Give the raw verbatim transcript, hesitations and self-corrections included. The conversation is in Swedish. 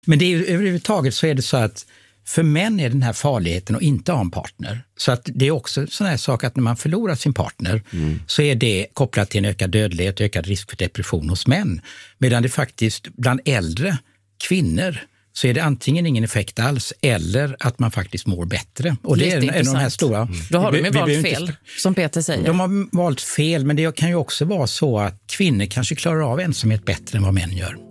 Men det är, överhuvudtaget så är det så att för män är den här farligheten att inte ha en partner. Så att det är också sån här sak att när man förlorar sin partner mm. så är det kopplat till en ökad dödlighet, ökad risk för depression hos män. Medan det faktiskt bland äldre kvinnor så är det antingen ingen effekt alls eller att man faktiskt mår bättre. Och det är en av de här stora... Mm. Då har de ju vi, valt vi fel, inte, som Peter säger. De har valt fel, men det kan ju också vara så att kvinnor kanske klarar av ensamhet bättre än vad män gör.